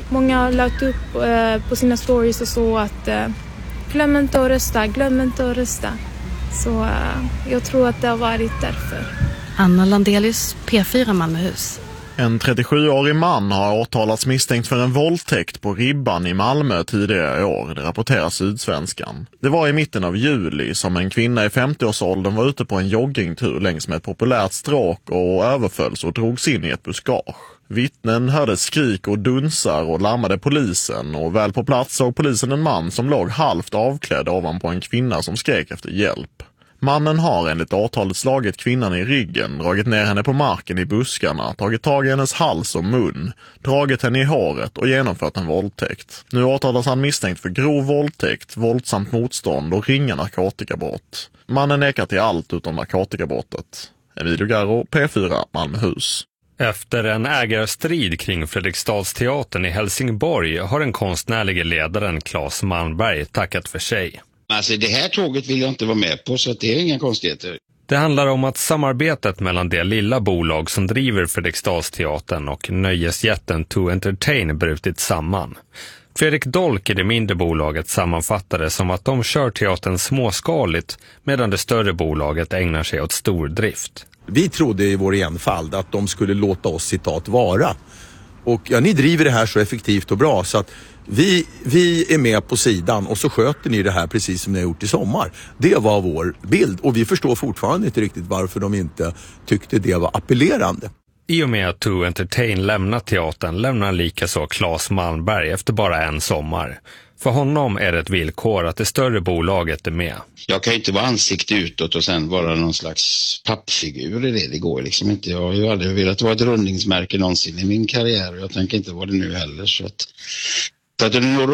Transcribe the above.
Många har lagt upp på sina stories och så att glöm inte att rösta. Så jag tror att det har varit därför. Anna Landelius, P4 Malmöhus. En 37-årig man har åtalats misstänkt för en våldtäkt på Ribban i Malmö tidigare i år, det rapporterar Sydsvenskan. Det var i mitten av juli som en kvinna i 50-årsåldern var ute på en joggingtur längs med ett populärt stråk och överfölls och drogs in i ett buskage. Vittnen hörde skrik och dunsar och larmade polisen, och väl på plats såg polisen en man som låg halvt avklädd ovanpå en kvinna som skrek efter hjälp. Mannen har enligt åtalet slagit kvinnan i ryggen, dragit ner henne på marken i buskarna, tagit tag i hennes hals och mun, dragit henne i håret och genomfört en våldtäkt. Nu åtalas han misstänkt för grov våldtäkt, våldsamt motstånd och ringa narkotikabrott. Mannen nekar till allt utom narkotikabrottet. Emilio Garro, P4 Malmöhus. Efter en ägarstrid kring Fredriksdalsteatern i Helsingborg har den konstnärliga ledaren Claes Malmberg tackat för sig. Alltså det här tåget vill jag inte vara med på, så det är inga konstigheter. Det handlar om att samarbetet mellan det lilla bolag som driver Fredriksdalsteatern och nöjesjätten To Entertain brutit samman. Fredrik Dolk i det mindre bolaget sammanfattade som att de kör teatern småskaligt medan det större bolaget ägnar sig åt stordrift. Vi trodde i vår enfald att de skulle låta oss citat vara. Och ja, ni driver det här så effektivt och bra så att vi är med på sidan och så sköter ni det här precis som ni har gjort i sommar. Det var vår bild och vi förstår fortfarande inte riktigt varför de inte tyckte det var appellerande. I och med att To Entertain lämnar teatern lämnar likaså Claes Malmberg efter bara en sommar. För honom är det ett villkor att det större bolaget är med. Jag kan inte vara ansikte utåt och sen vara någon slags pappfigur i det. Det går liksom inte. Jag har ju aldrig velat vara ett rundningsmärke någonsin i min karriär och jag tänker inte vara det nu heller. Så att